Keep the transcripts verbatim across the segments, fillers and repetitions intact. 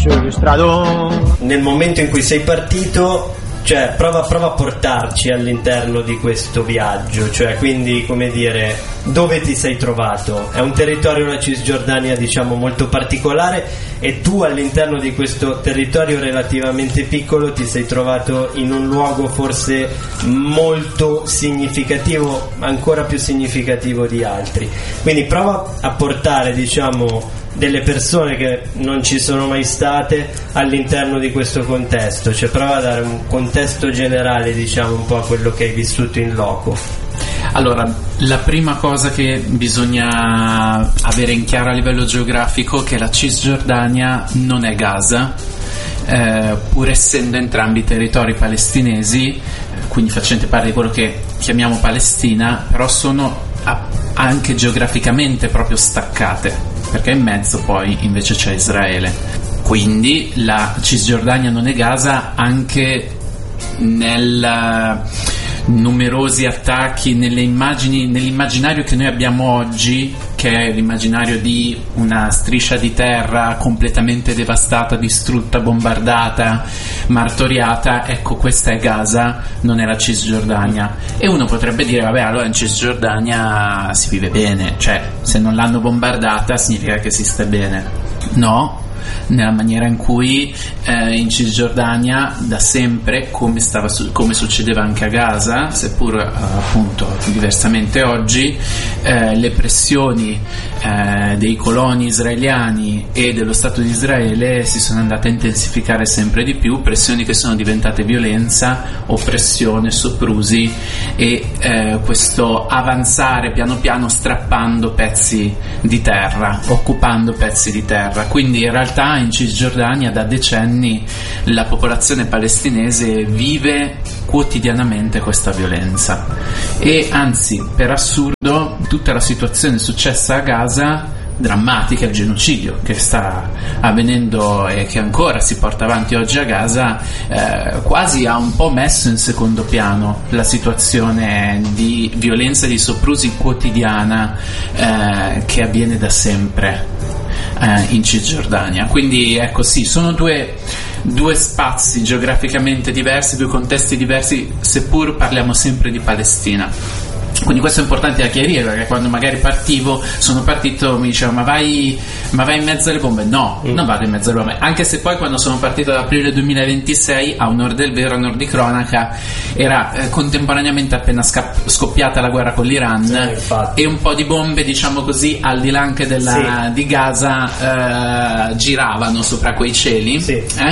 sugli stradoni. Nel momento in cui sei partito, cioè prova, prova a portarci all'interno di questo viaggio, cioè quindi come dire, dove ti sei trovato? È un territorio, la Cisgiordania, diciamo molto particolare, e tu all'interno di questo territorio relativamente piccolo ti sei trovato in un luogo forse molto significativo, ancora più significativo di altri, quindi prova a portare, diciamo, delle persone che non ci sono mai state all'interno di questo contesto, cioè prova a dare un contesto generale, diciamo, un po' a quello che hai vissuto in loco. Allora, la prima cosa che bisogna avere in chiaro a livello geografico è che la Cisgiordania non è Gaza, eh, pur essendo entrambi territori palestinesi, eh, quindi facente parte di quello che chiamiamo Palestina, però sono a, anche geograficamente proprio staccate, perché in mezzo poi invece c'è Israele. Quindi la Cisgiordania non è Gaza anche nel numerosi attacchi, nelle immagini, nell'immaginario che noi abbiamo oggi, che è l'immaginario di una striscia di terra completamente devastata, distrutta, bombardata, martoriata. Ecco, questa è Gaza, non è la Cisgiordania. E uno potrebbe dire, vabbè, allora in Cisgiordania si vive bene, cioè se non l'hanno bombardata significa che si sta bene. No, nella maniera in cui eh, in Cisgiordania da sempre, come, stava su- come succedeva anche a Gaza, seppur eh, appunto diversamente oggi, eh, le pressioni eh, dei coloni israeliani e dello Stato di Israele si sono andate a intensificare sempre di più, pressioni che sono diventate violenza, oppressione, soprusi e eh, questo avanzare piano piano strappando pezzi di terra, occupando pezzi di terra. Quindi in realtà in Cisgiordania da decenni la popolazione palestinese vive quotidianamente questa violenza e anzi, per assurdo, tutta la situazione successa a Gaza, drammatica, il genocidio che sta avvenendo e che ancora si porta avanti oggi a Gaza, eh, quasi ha un po' messo in secondo piano la situazione di violenza e di soprusi quotidiana eh, che avviene da sempre in Cisgiordania. Quindi ecco, sì, sono due, due spazi geograficamente diversi, due contesti diversi, seppur parliamo sempre di Palestina. Quindi questo è importante da chiarire, perché quando magari partivo, sono partito, mi dicevano ma vai, ma vai in mezzo alle bombe? No, mm. non vado in mezzo alle bombe, anche se poi quando sono partito ad aprile duemilaventisei, a onor del vero, a onor di cronaca, era eh, contemporaneamente appena scapp- scoppiata la guerra con l'Iran, sì, e un po' di bombe, diciamo così, al di là anche della, sì. di Gaza, eh, giravano sopra quei cieli, sì. eh?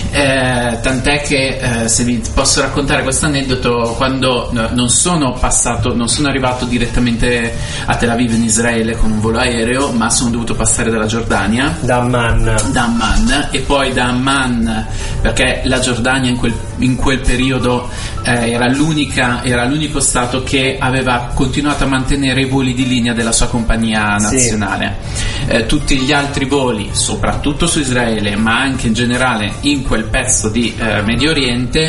Eh, tant'è che eh, se vi posso raccontare questo aneddoto, quando no, non sono passato, non sono arrivato direttamente a Tel Aviv in Israele con un volo aereo, ma sono dovuto passare dalla Giordania, da Amman, da Amman e poi da Amman, perché la Giordania in quel, in quel periodo eh, era l'unica era l'unico stato che aveva continuato a mantenere i voli di linea della sua compagnia nazionale. Sì. Eh, tutti gli altri voli, soprattutto su Israele, ma anche in generale in quel pezzo di eh, Medio Oriente,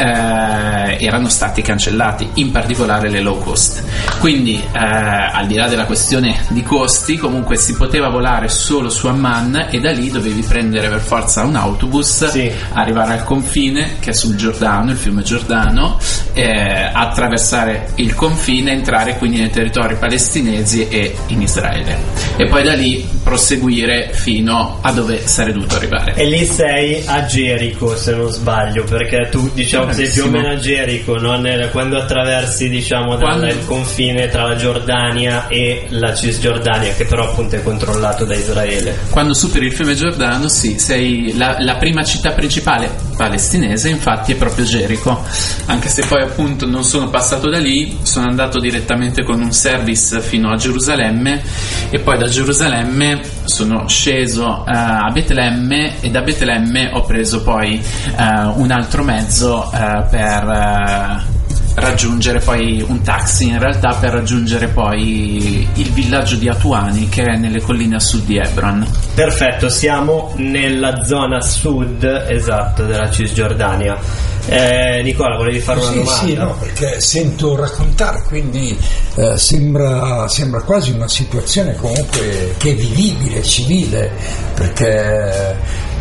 eh, erano stati cancellati, in particolare le low cost. Quindi eh, al di là della questione di costi, comunque si poteva volare solo su Amman e da lì dovevi prendere per forza un autobus, sì. arrivare al confine, che è sul Giordano, il fiume Giordano, eh, attraversare il confine, entrare quindi nei territori palestinesi e in Israele, e poi da lì proseguire fino a dove sarei dovuto arrivare. E lì sei a Gerico, se non sbaglio, perché tu, diciamo, sei più o meno a Gerico, no? Nel, quando attraversi, diciamo, dal, quando... il confine tra la Giordania e la Cisgiordania, che però appunto è controllato da Israele. Quando superi il fiume Giordano, sì, sei la, la prima città principale palestinese, infatti è proprio Gerico, anche se poi appunto non sono passato da lì, sono andato direttamente con un service fino a Gerusalemme e poi da Gerusalemme sono sceso uh, a Betlemme e da Betlemme ho preso poi uh, un altro mezzo uh, per uh, raggiungere poi un taxi in realtà per raggiungere poi il villaggio di Atuani, che è nelle colline a sud di Hebron. Perfetto, siamo nella zona sud, esatto, della Cisgiordania. eh, Nicola, volevi fare una sì, domanda? Sì, no, perché sento raccontare, quindi eh, sembra, sembra quasi una situazione comunque che è vivibile, civile, perché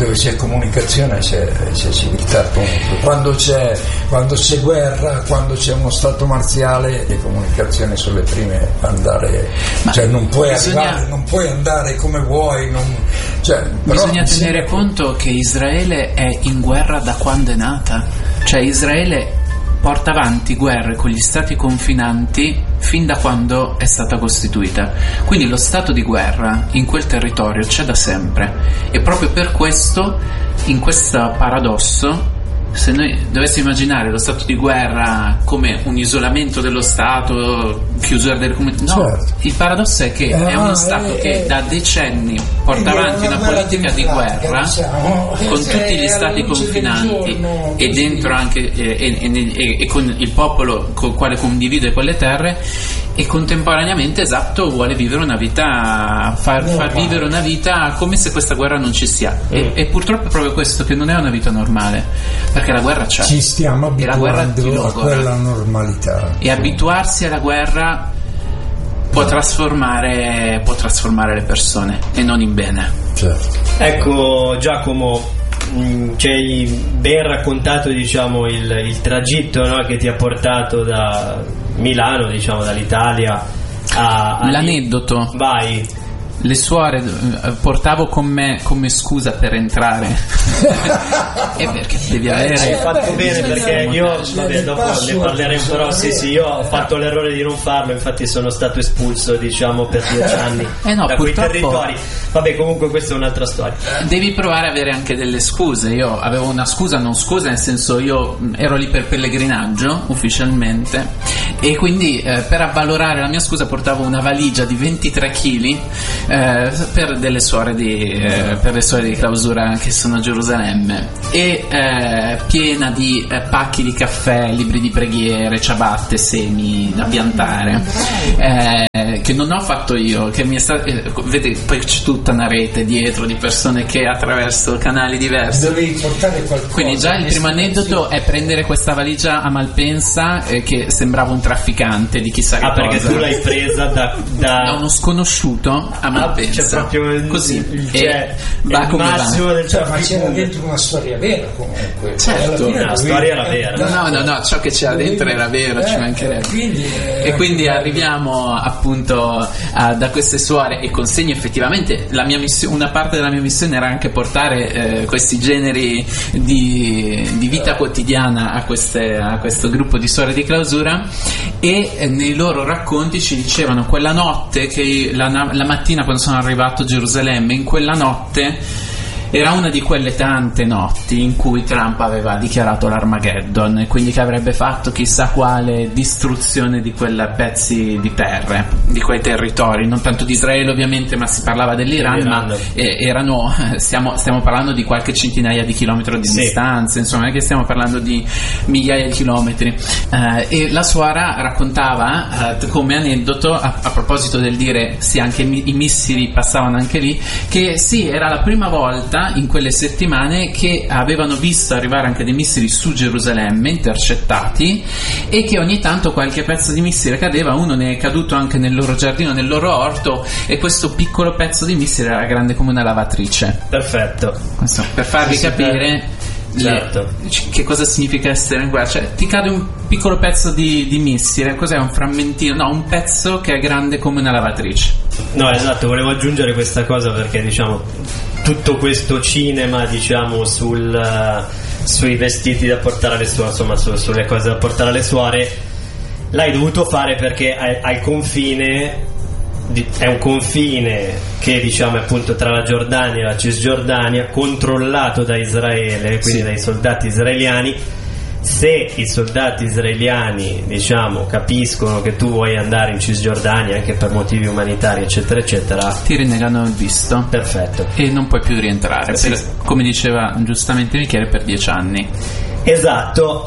dove c'è comunicazione c'è, c'è civiltà comunque. Quando c'è, quando c'è guerra, quando c'è uno stato marziale, le comunicazioni sono le prime a andare. Ma cioè non puoi bisogna, arrivare, non puoi andare come vuoi. Non, cioè, bisogna tenere conto che Israele è in guerra da quando è nata. Cioè Israele porta avanti guerre con gli stati confinanti fin da quando è stata costituita, quindi lo stato di guerra in quel territorio c'è da sempre, e proprio per questo, in questo paradosso, se noi dovessimo immaginare lo stato di guerra come un isolamento dello Stato, chiusura delle comunità, no, certo. Il paradosso è che eh, è uno Stato eh, che eh, da decenni porta avanti una politica di guerra diciamo, con tutti gli stati confinanti giorno, e dentro anche eh, e, e, e, e con il popolo con il quale condivide quelle terre, e contemporaneamente esatto vuole vivere una vita, far, far vivere una vita come se questa guerra non ci sia, mm. e, e purtroppo è proprio questo che non è una vita normale, perché la guerra c'è, ci stiamo abituando a quella normalità, e abituarsi alla guerra può trasformare può trasformare le persone e non in bene. Certo. Ecco Giacomo, ci hai ben raccontato diciamo il, il tragitto, no, che ti ha portato da Milano, diciamo dall'Italia a, a l'aneddoto. Vai. Le suore portavo con me come scusa per entrare e perché devi avere hai fatto bene, perché io vabbè, dopo ne parleremo, però sì sì io ho fatto l'errore di non farlo, infatti sono stato espulso diciamo per dieci anni eh no, da quei territori. Vabbè, comunque questa è un'altra storia. Devi provare ad avere anche delle scuse. Io avevo una scusa, non scusa nel senso, io ero lì per pellegrinaggio ufficialmente, e quindi eh, per avvalorare la mia scusa portavo una valigia di ventitré chili eh, per delle suore di eh, per le suore di clausura che sono a Gerusalemme, e eh, piena di eh, pacchi di caffè, libri di preghiere, ciabatte, semi da piantare, eh, che non ho fatto io, che mi è stato eh, vedi, poi c'è tutta una rete dietro di persone che attraverso canali diversi dovevi portare qualcosa. Quindi già il primo aneddoto è prendere questa valigia a Malpensa eh, che sembrava un trafficante di chissà che ah, cosa. Ah, perché tu l'hai presa da, da... da uno sconosciuto a Malpensa. C'è proprio così il, e va il massimo va. Del cioè, ma c'era dentro una storia vera comunque. Certo, la dovevi... storia era vera. No, no, no, ciò che c'era dentro era vero, eh, ci mancherebbe. Quindi, eh, e quindi arriviamo appunto a, da queste suore, e consegno effettivamente la mia missione, una parte della mia missione era anche portare eh, questi generi di, di vita quotidiana a, queste, a questo gruppo di suore di clausura, e eh, nei loro racconti ci dicevano quella notte che la, la mattina quando sono arrivato a Gerusalemme, in quella notte era una di quelle tante notti in cui Trump aveva dichiarato l'Armageddon, e quindi che avrebbe fatto chissà quale distruzione di quei pezzi di terre, di quei territori, non tanto di Israele ovviamente, ma si parlava dell'Iran, L'Iran. ma eh, erano stiamo, stiamo parlando di qualche centinaia di chilometri di sì. distanza, insomma, non è che stiamo parlando di migliaia di chilometri. Eh, e la suora raccontava eh, come aneddoto, a, a proposito del dire sì, anche mi, i missili passavano anche lì, che sì, era la prima volta in quelle settimane che avevano visto arrivare anche dei missili su Gerusalemme intercettati, e che ogni tanto qualche pezzo di missile cadeva, uno ne è caduto anche nel loro giardino, nel loro orto, e questo piccolo pezzo di missile era grande come una lavatrice. Perfetto. Questo, per farvi sì, capire certo. le, che cosa significa essere in guerra, cioè ti cade un piccolo pezzo di, di missile, cos'è, un frammentino? No, un pezzo che è grande come una lavatrice. No, esatto, volevo aggiungere questa cosa perché diciamo tutto questo cinema diciamo sul, uh, sui vestiti da portare alle suore, insomma su, sulle cose da portare alle suore, l'hai dovuto fare perché al, al confine di, è un confine che diciamo è appunto tra la Giordania e la Cisgiordania, controllato da Israele, quindi sì. dai soldati israeliani. Se i soldati israeliani diciamo capiscono che tu vuoi andare in Cisgiordania anche per motivi umanitari eccetera eccetera, ti rinnegano il visto. Perfetto. E non puoi più rientrare, sì. per, come diceva giustamente Michele, per dieci anni. Esatto,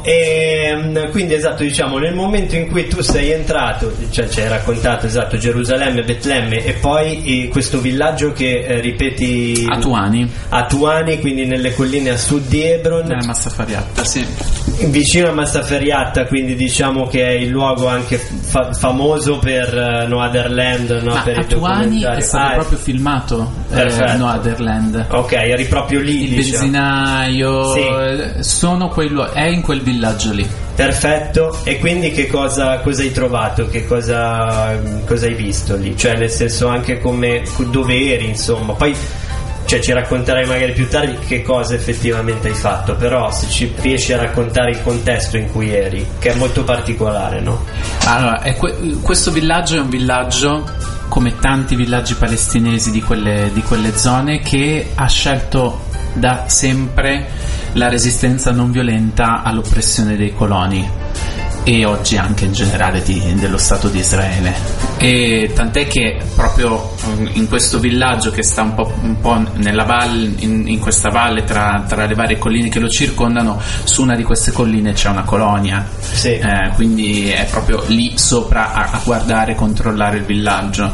e quindi esatto, diciamo nel momento in cui tu sei entrato, cioè ci hai raccontato esatto Gerusalemme, Betlemme e poi eh, questo villaggio che eh, ripeti Atuani Atuani, quindi nelle colline a sud di Hebron, nella Massafariatta, sì, vicino a Massafariatta, quindi diciamo che è il luogo anche fa- famoso per uh, Noaderland, no? Ma per Atuani è stato ah, proprio filmato eh, Noaderland. Ok, eri proprio lì, il diciamo. Benzinaio, sì. sono quello, è in quel villaggio lì. Perfetto, e quindi che cosa, cosa hai trovato? Che cosa, cosa hai visto lì? Cioè nel senso anche come dove eri, insomma, poi cioè ci racconterai magari più tardi che cosa effettivamente hai fatto, però se ci riesci a raccontare il contesto in cui eri, che è molto particolare, no? Allora, è que- questo villaggio è un villaggio come tanti villaggi palestinesi di quelle, di quelle zone, che ha scelto da sempre la resistenza non violenta all'oppressione dei coloni e oggi anche in generale di, dello Stato di Israele, e tant'è che proprio in questo villaggio che sta un po', un po' nella valle, in, in questa valle tra, tra le varie colline che lo circondano, su una di queste colline c'è una colonia, sì. eh, quindi è proprio lì sopra a, a guardare e controllare il villaggio,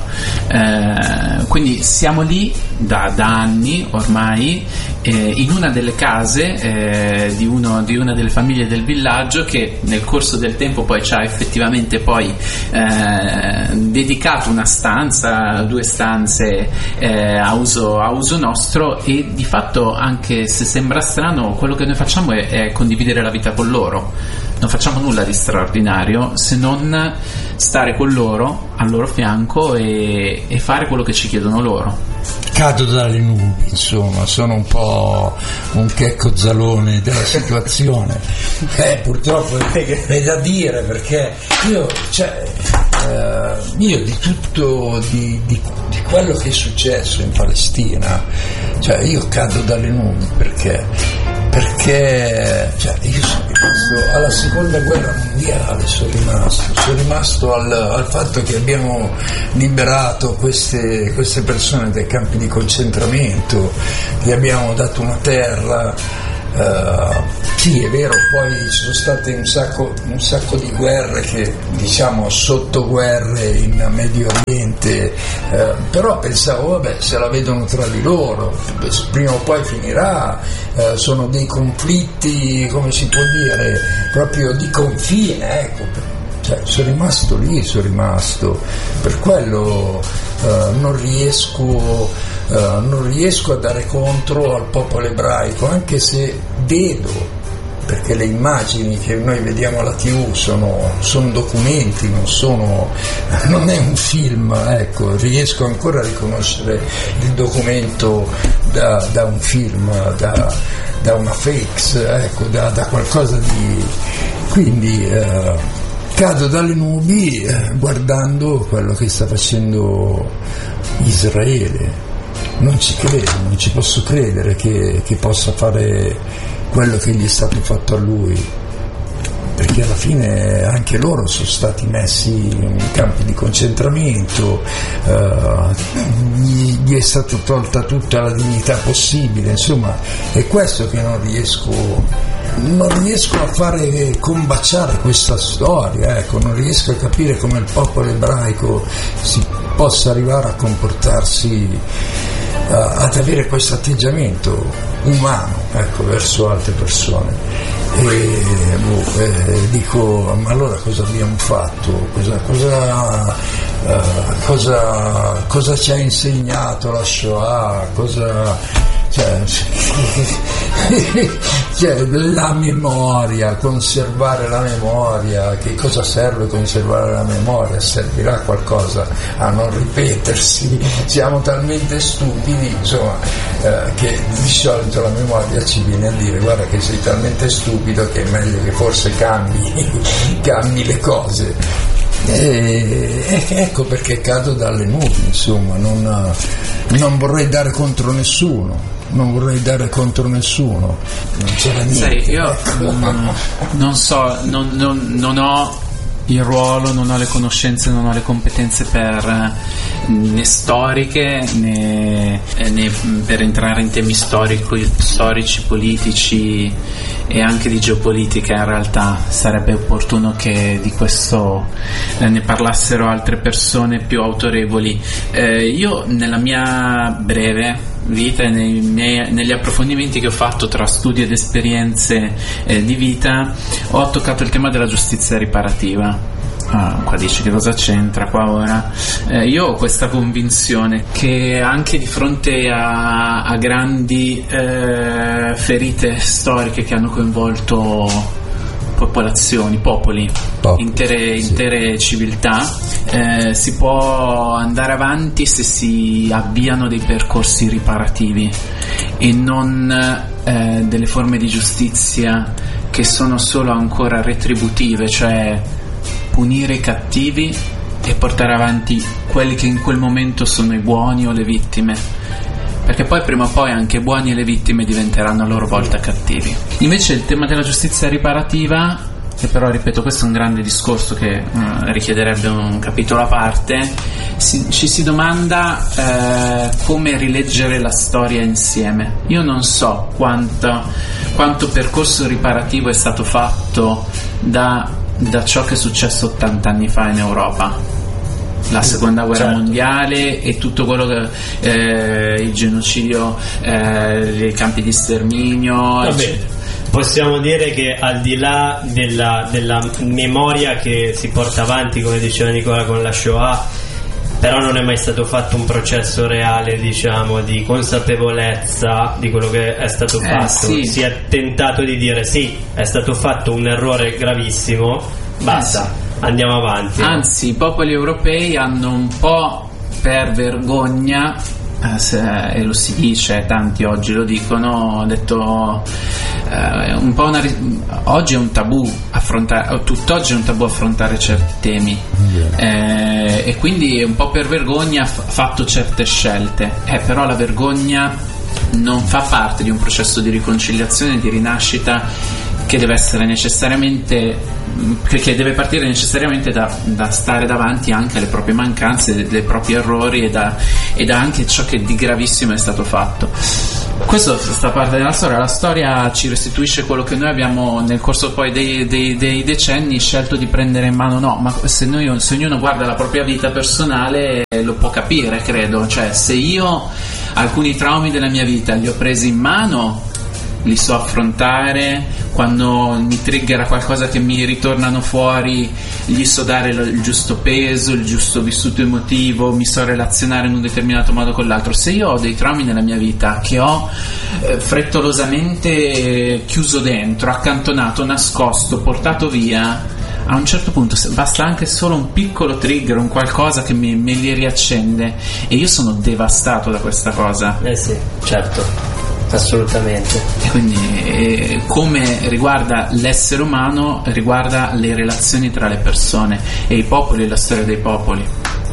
eh, quindi siamo lì da, da anni ormai, eh, in una delle case eh, di, uno, di una delle famiglie del villaggio, che nel corso del tempo poi ci ha effettivamente poi eh, dedicato una stanza, due stanze eh, a, uso, a uso nostro, e di fatto, anche se sembra strano, quello che noi facciamo è, è condividere la vita con loro. Non facciamo nulla di straordinario se non stare con loro, al loro fianco, e, e fare quello che ci chiedono loro. Cado dalle nubi, insomma, sono un po' un Checco Zalone della situazione. Eh, purtroppo è da dire, perché io, cioè, eh, io di tutto, di, di, di quello che è successo in Palestina, cioè io cado dalle nubi perché perché cioè, io sono rimasto alla seconda guerra mondiale, sono rimasto, sono rimasto al, al fatto che abbiamo liberato queste, queste persone dai campi di concentramento, gli abbiamo dato una terra. Uh, sì, è vero, poi ci sono state un sacco, un sacco di guerre, che diciamo sottoguerre in Medio Oriente, uh, però pensavo, vabbè, se la vedono tra di loro, prima o poi finirà, uh, sono dei conflitti, come si può dire, proprio di confine, ecco. Cioè, sono rimasto lì, sono rimasto, per quello uh, non riesco uh, non riesco a dare contro al popolo ebraico, anche se vedo, perché le immagini che noi vediamo alla tivù sono, sono documenti, non sono, non è un film, ecco, riesco ancora a riconoscere il documento da, da un film, da, da una fakes, ecco, da, da qualcosa di, quindi uh, cado dalle nubi eh, guardando quello che sta facendo Israele. Non ci credo, non ci posso credere che, che possa fare quello che gli è stato fatto a lui, perché alla fine anche loro sono stati messi in campi di concentramento, eh, gli, gli è stata tolta tutta la dignità possibile, insomma è questo che non riesco non riesco a fare combaciare questa storia, ecco, non riesco a capire come il popolo ebraico si possa arrivare a comportarsi, uh, ad avere questo atteggiamento umano, ecco, verso altre persone. E boh, eh, dico, ma allora cosa abbiamo fatto? Cosa, cosa, uh, cosa, cosa ci ha insegnato la Shoah? Cosa... Cioè, cioè, la memoria, conservare la memoria, che cosa serve conservare la memoria? Servirà a qualcosa, a non ripetersi. Siamo talmente stupidi, insomma, eh, che di solito la memoria ci viene a dire: guarda che sei talmente stupido che è meglio che forse cambi, cambi le cose. E ecco perché cado dalle nubi, insomma, non, non vorrei dare contro nessuno. Non vorrei dare contro nessuno, non c'era niente. Sai, io mm, non so, non, non, non ho il ruolo, non ho le conoscenze, non ho le competenze per né storiche né, né per entrare in temi storici, storici, politici e anche di geopolitica. In realtà sarebbe opportuno che di questo eh, ne parlassero altre persone più autorevoli. Eh, io nella mia breve vita e nei miei, negli approfondimenti che ho fatto tra studi ed esperienze eh, di vita ho toccato il tema della giustizia riparativa. Ah, qua dici che cosa c'entra qua ora? Eh, io ho questa convinzione che anche di fronte a, a grandi eh, ferite storiche che hanno coinvolto popolazioni, popoli, Popoli, intere, sì. intere civiltà, eh, si può andare avanti se si avviano dei percorsi riparativi e non eh, delle forme di giustizia che sono solo ancora retributive, cioè punire i cattivi e portare avanti quelli che in quel momento sono i buoni o le vittime, perché poi prima o poi anche i buoni e le vittime diventeranno a loro volta cattivi. Invece il tema della giustizia riparativa, che però ripeto questo è un grande discorso che eh, richiederebbe un capitolo a parte, si, ci si domanda eh, come rileggere la storia insieme. Io non so quanto, quanto percorso riparativo è stato fatto da da ciò che è successo ottanta anni fa in Europa, la seconda guerra certo. mondiale e tutto quello che eh, il genocidio, eh, i campi di sterminio. Vabbè, possiamo dire che al di là della, della memoria che si porta avanti, come diceva Nicola, con la Shoah, però non è mai stato fatto un processo reale, diciamo, di consapevolezza di quello che è stato eh, fatto. Sì. Si è tentato di dire sì, è stato fatto un errore gravissimo, basta, eh, sì. andiamo avanti. Anzi, i popoli europei hanno un po' per vergogna, eh, se, e lo si dice, tanti oggi lo dicono, ho detto eh, un po' una, oggi è un tabù affrontare, tutt'oggi è un tabù affrontare certi temi, eh, e quindi un po' per vergogna ha fatto certe scelte, eh, però la vergogna non fa parte di un processo di riconciliazione, di rinascita che deve essere necessariamente che deve partire necessariamente da, da stare davanti anche alle proprie mancanze, dei propri errori e da, e da anche ciò che di gravissimo è stato fatto. Questa sta parte della storia. La storia ci restituisce quello che noi abbiamo nel corso poi dei, dei, dei decenni scelto di prendere in mano. No, ma se, noi, se ognuno guarda la propria vita personale lo può capire, credo. Cioè, se io alcuni traumi della mia vita li ho presi in mano, li so affrontare, quando mi triggera qualcosa che mi ritornano fuori gli so dare il giusto peso, il giusto vissuto emotivo, mi so relazionare in un determinato modo con l'altro. Se io ho dei traumi nella mia vita che ho eh, frettolosamente chiuso dentro, accantonato, nascosto, portato via, a un certo punto basta anche solo un piccolo trigger, un qualcosa che mi, me li riaccende e io sono devastato da questa cosa. Eh sì, certo, assolutamente. E quindi eh, come riguarda l'essere umano, riguarda le relazioni tra le persone e i popoli e la storia dei popoli.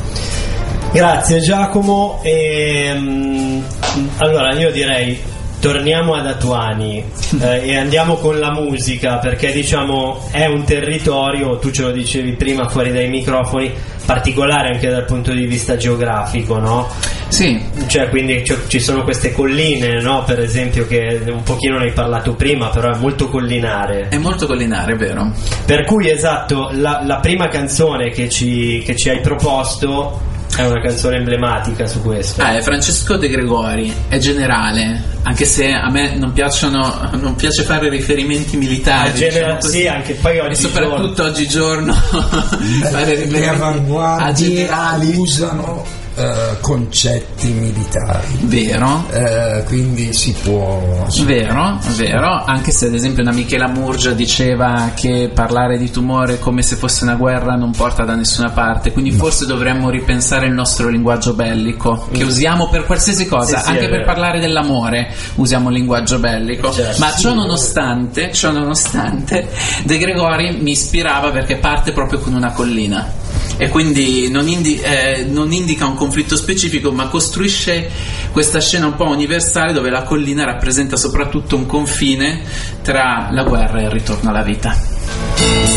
Grazie Giacomo. E, um, allora io direi torniamo ad Atuani eh, e andiamo con la musica, perché diciamo è un territorio, tu ce lo dicevi prima fuori dai microfoni, particolare anche dal punto di vista geografico, no? Sì. Cioè, quindi ci sono queste colline, no? Per esempio, che un pochino ne hai parlato prima, però è molto collinare. È molto collinare, è vero. Per cui, esatto, la, la prima canzone che ci, che ci hai proposto è una canzone emblematica su questo. Ah, è Francesco De Gregori, è generale, anche se a me non piacciono, non piace fare riferimenti militari. Ah, genera- diciamo sì, anche poi oggi e soprattutto oggigiorno fare riferimenti a generali usano Uh, concetti militari, vero? Uh, quindi si può si vero, può. vero, anche se ad esempio una Michela Murgia diceva che parlare di tumore come se fosse una guerra non porta da nessuna parte, quindi no. Forse dovremmo ripensare il nostro linguaggio bellico che mm. usiamo per qualsiasi cosa, sì, anche sì, per parlare dell'amore usiamo il linguaggio bellico, certo, ma ciò sì, nonostante ciò nonostante De Gregori mi ispirava perché parte proprio con una collina e quindi non, indi- eh, non indica un conflitto specifico, ma costruisce questa scena un po' universale dove la collina rappresenta soprattutto un confine tra la guerra e il ritorno alla vita.